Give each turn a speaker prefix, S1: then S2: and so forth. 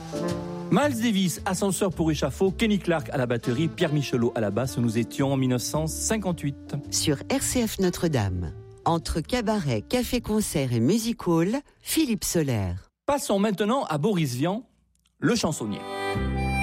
S1: Miles Davis, Ascenseur pour échafaud, Kenny Clarke à la batterie, Pierre Michelot à la basse. Nous étions en 1958.
S2: Sur RCF Notre-Dame, entre cabaret, café-concert et music hall, Philippe Soler.
S1: Passons maintenant à Boris Vian, le chansonnier.